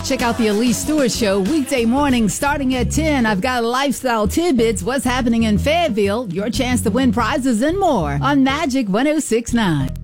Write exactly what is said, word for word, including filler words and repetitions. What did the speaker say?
Check out the Elise Stewart Show weekday mornings starting at ten. I've got lifestyle tidbits, what's happening in Fayetteville, your chance to win prizes and more on Magic one oh six point nine.